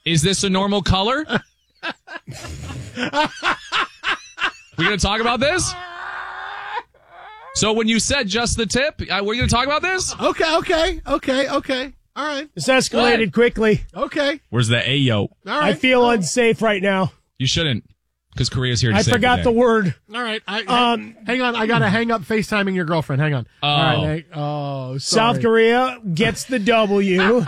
Is this a normal color? We going to talk about this? So when you said just the tip, we're going to talk about this? Okay. All right. This escalated quickly. Okay. Where's the Ayo? All right. I feel unsafe right now. You shouldn't, because Korea's here to I save forgot the word. All right. Hang on. I got to hang up FaceTiming your girlfriend. Hang on. Oh. All right. Sorry. South Korea gets the W.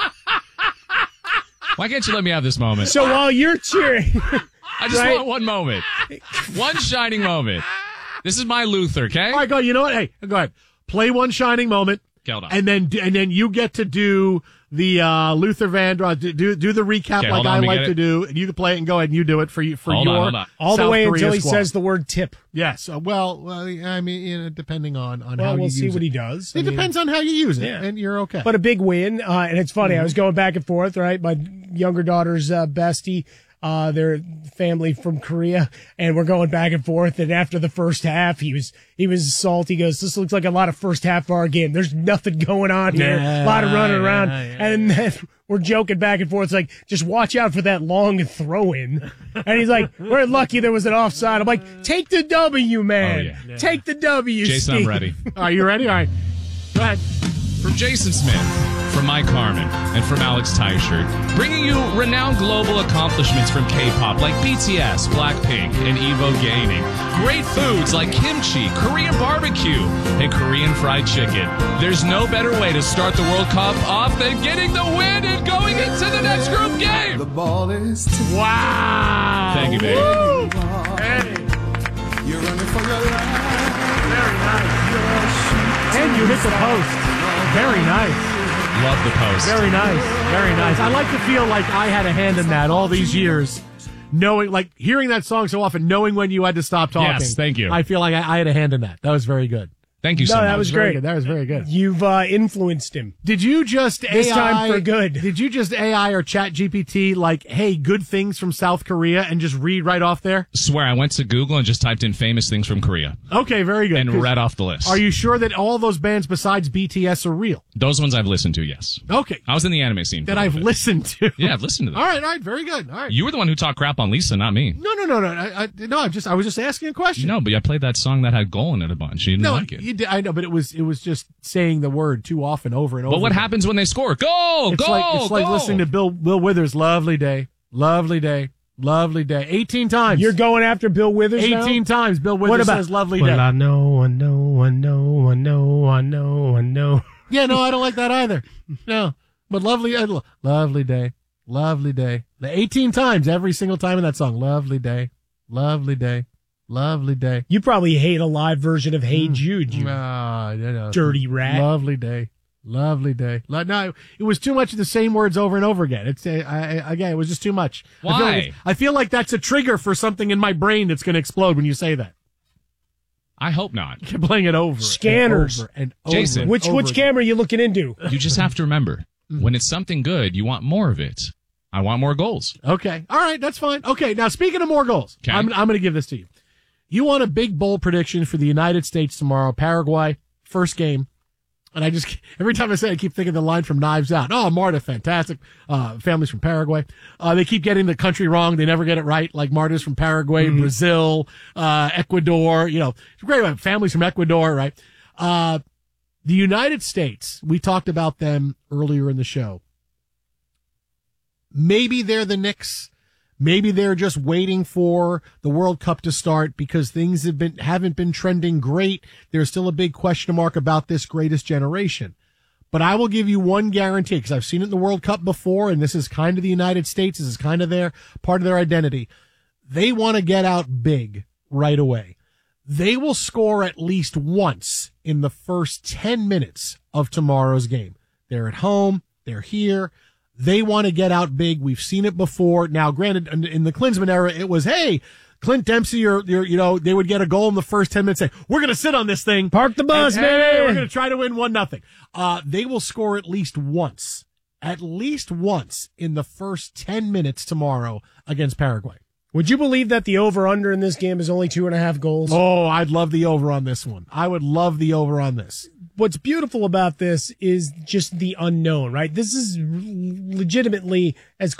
Why can't you let me have this moment? So while you're cheering, I just right? want one moment. One shining moment. This is my Luther, okay? All right, go. You know what? Hey, go ahead. Play one shining moment. Okay, hold on. And then you get to do the Luther Vandross. Do the recap Okay, like hold on, I like get to it. do. And you can play it and go ahead and you do it for Hold your on. all the South way Korea until he squad. says the word tip. Yes. Well, I mean, depending on how Well, you we'll use see it. what he does. It depends on how you use it, Yeah. and you're okay. But a big win, and it's funny. I was going back and forth, right? My younger daughter's bestie, their family from Korea, and we're going back and forth. And after the first half, he was salty. He goes, "This looks like a lot of first half of our game. There's nothing going on here. A lot of running around." And then we're joking back and forth. It's like, just watch out for that long throw in. And he's like, "We're lucky there was an offside." I'm like, "Take the W, man. Oh, yeah. Take the W." Jason, Steve. I'm ready. Are you ready? All right. Go ahead. From Jason Smith, from Mike Harmon, and from Alex Teichert, bringing you renowned global accomplishments from K-pop like BTS, Blackpink, and Evo Gaming. Great foods like kimchi, Korean barbecue, and Korean fried chicken. There's no better way to start the World Cup off than getting the win and going into the next group game. The ball is Wow. Thank you, baby. Woo. Hey. you're running for your life. Very nice. And you hit the post. Very nice. Love the post. Very nice. Very nice. I like to feel like I had a hand in that all these years. Knowing, like, hearing that song so often, knowing when you had to stop talking. Yes, thank you. I feel like I had a hand in that. That was very good. Thank you so much. that was Very great. good. That was very good. You've influenced him. Did you just This AI, time for good. Did you just AI or Chat GPT like, hey, good things from South Korea and just read right off there? Swear, I went to Google and just typed in famous things from Korea Okay, very good. and 'Cause read off the list. Are you sure that all those bands besides BTS are real? Those ones I've listened to, yes. Okay. I was in the anime scene. for That a I've little bit. listened to. Yeah, I've listened to them. All right, very good. All right. You were the one who talked crap on Lisa, not me. No. No, I was just asking a question. No, but I played that song that had goal in it a bunch. You didn't No, like it. you did, I know, but it was just saying the word too often over and over. But what again. happens when they score? Goal! It's Goal! like goal! listening to Bill Withers. Lovely day, lovely day, lovely day. 18 times. You're going after Bill Withers now? 18 times. Bill Withers What about says lovely well, day. I know. Yeah, no, I don't like that either. No, but lovely day, lovely day. The 18 times every single time in that song. Lovely day, lovely day, lovely day. You probably hate a live version of Hey Jude, you dirty rat. Lovely day. Lovely day. No, it was too much of the same words over and over again. It's again, it was just too much. Why? I feel like that's a trigger for something in my brain that's going to explode when you say that. I hope not. Keep playing it over. Scanners. And over and over. Jason. and Which over again. camera are you looking into? You just have to remember, when it's something good, you want more of it. I want more goals. Okay. All right. That's fine. Okay. Now, speaking of more goals, Okay. I'm going to give this to you. You want a big bold prediction for the United States tomorrow, Paraguay, first game. And every time I say it, I keep thinking the line from Knives Out. Oh, Marta, fantastic. Families from Paraguay. They keep getting the country wrong. They never get it right. Like Marta's from Paraguay, Brazil, Ecuador, great families from Ecuador, right? The United States, we talked about them earlier in the show. Maybe they're the Knicks. Maybe they're just waiting for the World Cup to start because things haven't been trending great. There's still a big question mark about this greatest generation. But I will give you one guarantee because I've seen it in the World Cup before, and this is kind of the United States. This is kind of part of their identity. They want to get out big right away. They will score at least once in the first 10 minutes of tomorrow's game. They're at home. They're here. They want to get out big. We've seen it before. Now, granted, in the Klinsmann era, it was, hey, Clint Dempsey they would get a goal in the first 10 minutes, say, we're going to sit on this thing. Park the bus, and, man. hey, we're going to try to win 1-0. They will score at least once in the first 10 minutes tomorrow against Paraguay. Would you believe that the over-under in this game is only 2.5 goals? Oh, I'd love the over on this one. I would love the over on this. What's beautiful about this is just the unknown, right? This is legitimately as